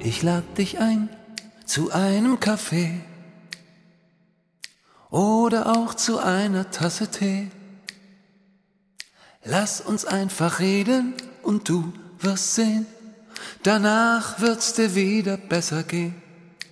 Ich lad dich ein zu einem Kaffee oder auch zu einer Tasse Tee. Lass uns einfach reden und du wirst sehen, danach wird's dir wieder besser gehen.